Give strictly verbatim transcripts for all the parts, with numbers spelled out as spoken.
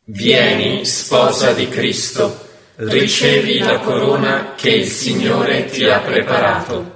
Vieni, sposa di Cristo, ricevi la corona che il Signore ti ha preparato.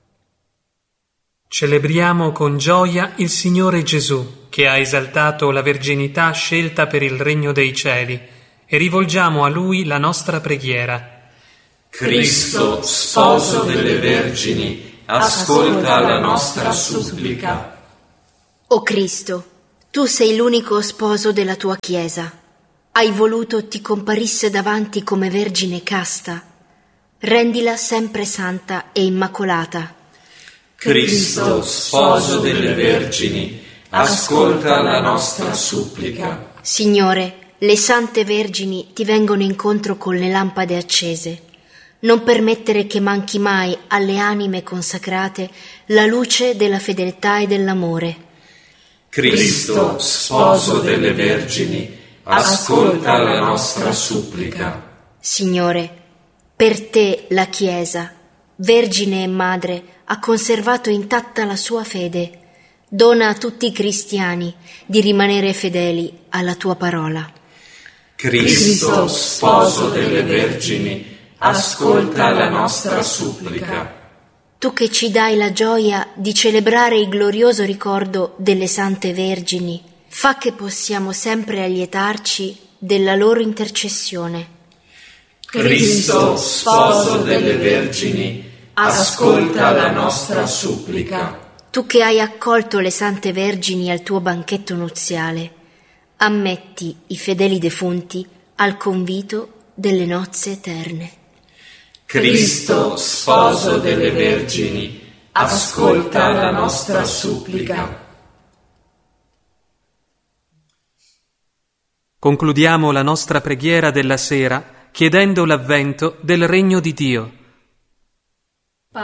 Celebriamo con gioia il Signore Gesù, che ha esaltato la verginità scelta per il regno dei cieli, e rivolgiamo a Lui la nostra preghiera. Cristo, sposo delle vergini, ascolta la nostra supplica. O Cristo, tu sei l'unico sposo della tua Chiesa. Hai voluto ti comparisse davanti come vergine casta. Rendila sempre santa e immacolata. Cristo, sposo delle vergini, ascolta la nostra supplica. Signore, le sante vergini ti vengono incontro con le lampade accese. Non permettere che manchi mai alle anime consacrate la luce della fedeltà e dell'amore. Cristo, sposo delle vergini, ascolta la nostra supplica. Signore, per te la Chiesa, vergine e madre, ha conservato intatta la sua fede. Dona a tutti i cristiani di rimanere fedeli alla tua parola. Cristo, sposo delle vergini, ascolta la nostra supplica. Tu che ci dai la gioia di celebrare il glorioso ricordo delle sante vergini, fa che possiamo sempre allietarci della loro intercessione. Cristo, sposo delle vergini, ascolta la nostra supplica. Tu che hai accolto le sante vergini al tuo banchetto nuziale, ammetti i fedeli defunti al convito delle nozze eterne. Cristo, sposo delle vergini, ascolta la nostra supplica. Concludiamo la nostra preghiera della sera chiedendo l'avvento del regno di Dio.